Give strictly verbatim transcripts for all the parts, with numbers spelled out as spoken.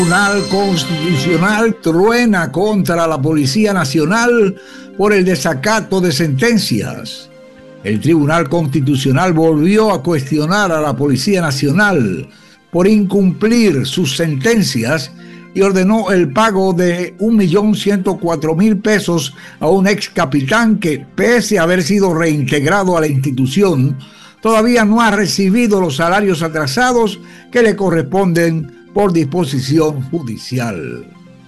Tribunal Constitucional truena contra la Policía Nacional por el desacato de sentencias. El Tribunal Constitucional volvió a cuestionar a la Policía Nacional por incumplir sus sentencias y ordenó el pago de un millón ciento cuatro mil pesos a un ex capitán que, pese a haber sido reintegrado a la institución, todavía no ha recibido los salarios atrasados que le corresponden por disposición judicial.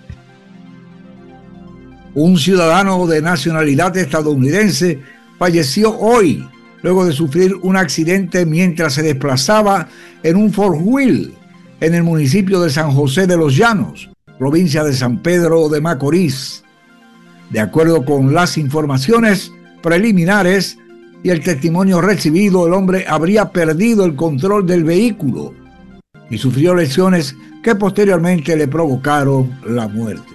Un ciudadano de nacionalidad estadounidense falleció hoy luego de sufrir un accidente mientras se desplazaba en un four-wheel en el municipio de San José de los Llanos, provincia de San Pedro de Macorís. De acuerdo con las informaciones preliminares y el testimonio recibido, el hombre habría perdido el control del vehículo y sufrió lesiones que posteriormente le provocaron la muerte.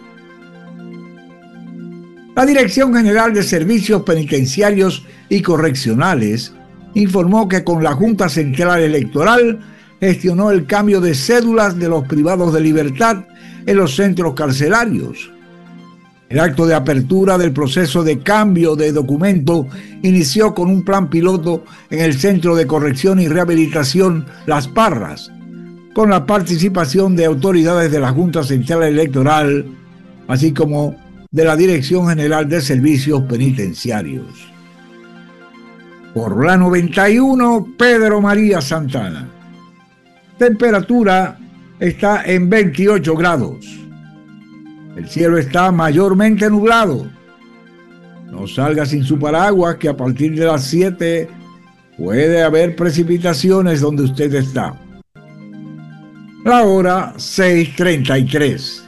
La Dirección General de Servicios Penitenciarios y Correccionales informó que con la Junta Central Electoral gestionó el cambio de cédulas de los privados de libertad en los centros carcelarios. El acto de apertura del proceso de cambio de documento inició con un plan piloto en el Centro de Corrección y Rehabilitación Las Parras, con la participación de autoridades de la Junta Central Electoral, así como de la Dirección General de Servicios Penitenciarios. Por la noventa y uno, Pedro María Santana. Temperatura está en veintiocho grados. El cielo está mayormente nublado. No salga sin su paraguas, que a partir de las siete puede haber precipitaciones donde usted está. La hora seis treinta y tres.